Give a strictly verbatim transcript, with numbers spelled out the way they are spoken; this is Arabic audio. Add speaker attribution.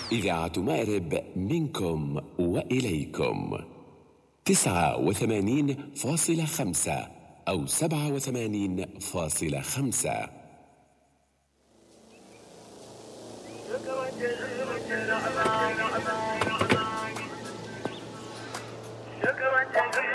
Speaker 1: إذاعة مأرب منكم وإليكم تسعة وثمانين فاصلة خمسة أو سبعة وثمانين فاصلة خمسة.